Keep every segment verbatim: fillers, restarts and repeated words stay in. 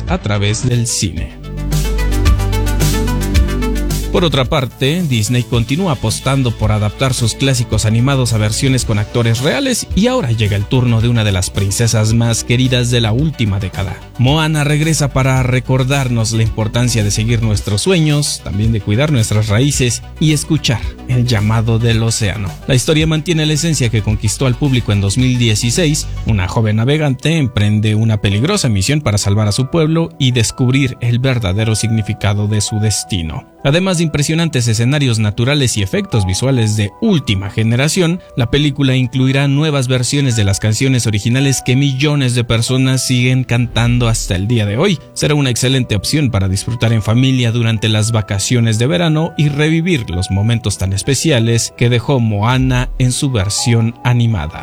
a través del cine. Por otra parte, Disney continúa apostando por adaptar sus clásicos animados a versiones con actores reales y ahora llega el turno de una de las princesas más queridas de la última década. Moana regresa para recordarnos la importancia de seguir nuestros sueños, también de cuidar nuestras raíces y escuchar el llamado del océano. La historia mantiene la esencia que conquistó al público en dos mil dieciséis. Una joven navegante emprende una peligrosa misión para salvar a su pueblo y descubrir el verdadero significado de su destino. Además de impresionantes escenarios naturales y efectos visuales de última generación, la película incluirá nuevas versiones de las canciones originales que millones de personas siguen cantando hasta el día de hoy. Será una excelente opción para disfrutar en familia durante las vacaciones de verano y revivir los momentos tan especiales que dejó Moana en su versión animada.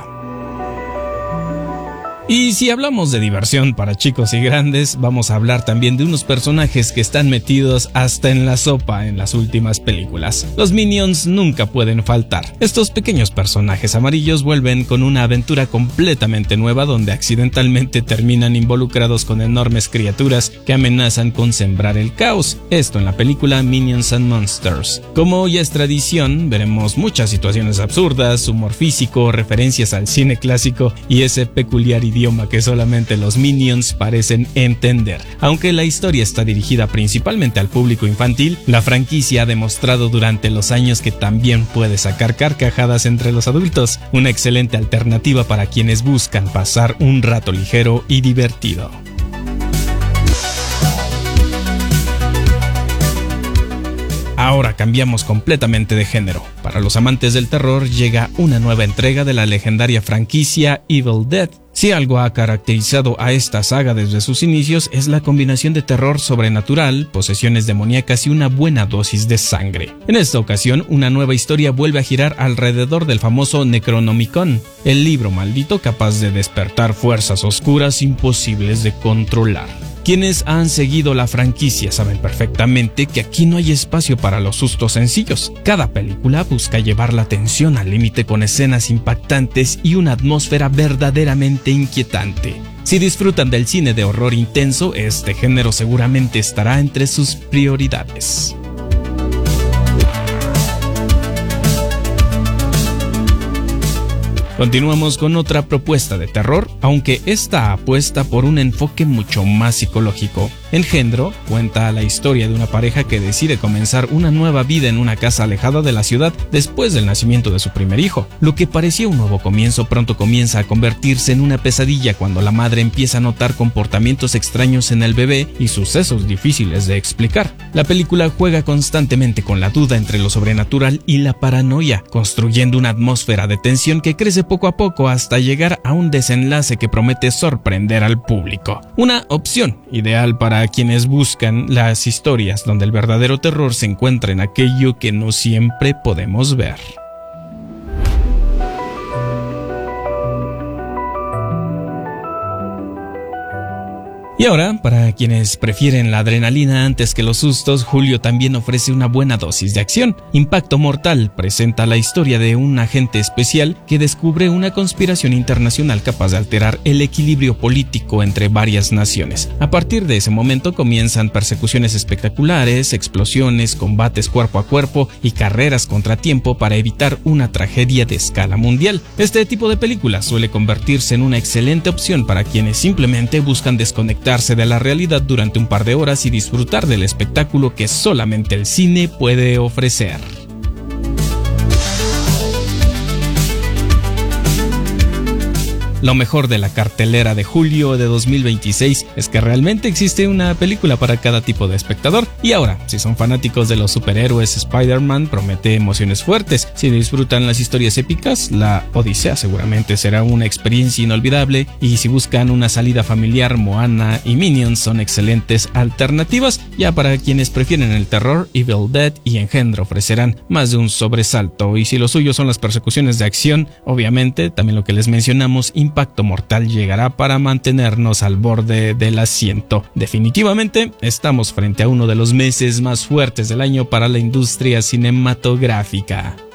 Y si hablamos de diversión para chicos y grandes, vamos a hablar también de unos personajes que están metidos hasta en la sopa en las últimas películas. Los Minions nunca pueden faltar. Estos pequeños personajes amarillos vuelven con una aventura completamente nueva donde accidentalmente terminan involucrados con enormes criaturas que amenazan con sembrar el caos. Esto en la película Minions and Monsters. Como ya es tradición, veremos muchas situaciones absurdas, humor físico, referencias al cine clásico y ese peculiar idioma idioma que solamente los Minions parecen entender. Aunque la historia está dirigida principalmente al público infantil, la franquicia ha demostrado durante los años que también puede sacar carcajadas entre los adultos, una excelente alternativa para quienes buscan pasar un rato ligero y divertido. Ahora cambiamos completamente de género. Para los amantes del terror llega una nueva entrega de la legendaria franquicia Evil Dead. Si algo ha caracterizado a esta saga desde sus inicios es la combinación de terror sobrenatural, posesiones demoníacas y una buena dosis de sangre. En esta ocasión, una nueva historia vuelve a girar alrededor del famoso Necronomicon, el libro maldito capaz de despertar fuerzas oscuras imposibles de controlar. Quienes han seguido la franquicia saben perfectamente que aquí no hay espacio para los sustos sencillos. Cada película busca llevar la tensión al límite con escenas impactantes y una atmósfera verdaderamente inquietante. Si disfrutan del cine de horror intenso, este género seguramente estará entre sus prioridades. Continuamos con otra propuesta de terror, aunque esta apuesta por un enfoque mucho más psicológico. Engendro cuenta la historia de una pareja que decide comenzar una nueva vida en una casa alejada de la ciudad después del nacimiento de su primer hijo. Lo que parecía un nuevo comienzo pronto comienza a convertirse en una pesadilla cuando la madre empieza a notar comportamientos extraños en el bebé y sucesos difíciles de explicar. La película juega constantemente con la duda entre lo sobrenatural y la paranoia, construyendo una atmósfera de tensión que crece poco a poco hasta llegar a un desenlace que promete sorprender al público. Una opción ideal para quienes buscan las historias donde el verdadero terror se encuentra en aquello que no siempre podemos ver. Y ahora, para quienes prefieren la adrenalina antes que los sustos, Julio también ofrece una buena dosis de acción. Impacto Mortal presenta la historia de un agente especial que descubre una conspiración internacional capaz de alterar el equilibrio político entre varias naciones. A partir de ese momento comienzan persecuciones espectaculares, explosiones, combates cuerpo a cuerpo y carreras contratiempo para evitar una tragedia de escala mundial. Este tipo de película suele convertirse en una excelente opción para quienes simplemente buscan desconectar de la realidad durante un par de horas y disfrutar del espectáculo que solamente el cine puede ofrecer. Lo mejor de la cartelera de julio de dos mil veintiséis es que realmente existe una película para cada tipo de espectador. Y ahora, si son fanáticos de los superhéroes, Spider-Man promete emociones fuertes. Si disfrutan las historias épicas, la Odisea seguramente será una experiencia inolvidable. Y si buscan una salida familiar, Moana y Minions son excelentes alternativas. Ya para quienes prefieren el terror, Evil Dead y Engendro ofrecerán más de un sobresalto. Y si lo suyo son las persecuciones de acción, obviamente también lo que les mencionamos, Impacto Mortal llegará para mantenernos al borde del asiento. Definitivamente estamos frente a uno de los meses más fuertes del año para la industria cinematográfica.